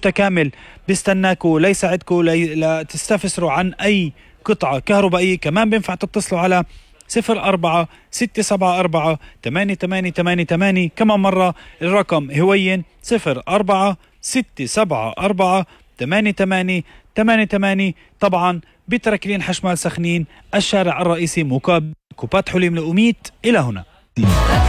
متكامل بيستناكوا ليساعدكوا لتستفسروا عن أي قطعة كهربائية. كمان بينفع تتصلوا على 04-674-8888. كمان مرة الرقم هوين 04-674-8888. طبعا بتركلين حشمال سخنين، الشارع الرئيسي مقابل كوبات حليم لأميت. إلى هنا.